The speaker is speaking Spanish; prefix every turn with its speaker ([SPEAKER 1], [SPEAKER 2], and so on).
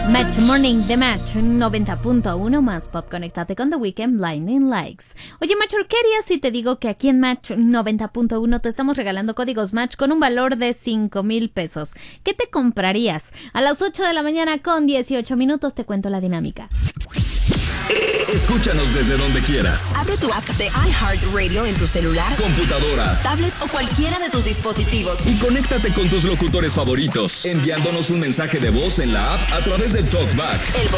[SPEAKER 1] Match Morning de Match 90.1 más Pop. Conéctate con The Weeknd, Blinding Lights. Oye, Matcher, ¿qué harías si te digo que aquí en Match 90.1 te estamos regalando códigos Match con un valor de 5,000 pesos? ¿Qué te comprarías? A las 8 de la mañana con 18 minutos te cuento la dinámica.
[SPEAKER 2] Escúchanos desde donde quieras.
[SPEAKER 3] Abre tu app de iHeartRadio en tu celular,
[SPEAKER 2] computadora,
[SPEAKER 3] tablet o cualquiera de tus dispositivos.
[SPEAKER 2] Y conéctate con tus locutores favoritos, enviándonos un mensaje de voz en la app a través del TalkBack.